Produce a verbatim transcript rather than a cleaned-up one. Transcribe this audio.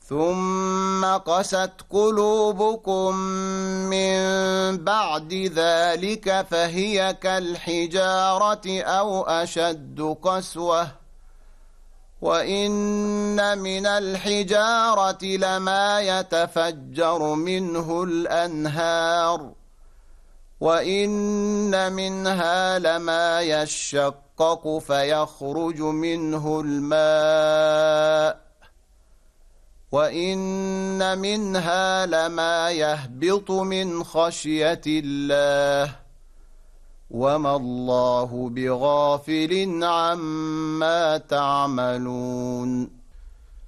ثم قست قلوبكم من بعد ذلك فهي كالحجارة أو أشد قسوة وإن من الحجارة لما يتفجر منه الأنهار وإن منها لما يشقق فيخرج منه الماء وإن منها لما يهبط من خشية الله وما الله بغافل عما تعملون